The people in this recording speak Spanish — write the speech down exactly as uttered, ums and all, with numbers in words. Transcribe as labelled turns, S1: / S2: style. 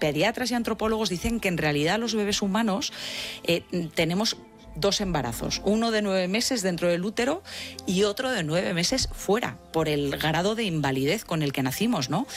S1: pediatras y antropólogos dicen que en realidad los bebés humanos eh, tenemos dos embarazos, uno de nueve meses dentro del útero y otro de nueve meses fuera, por el grado de invalidez con el que nacimos, ¿no?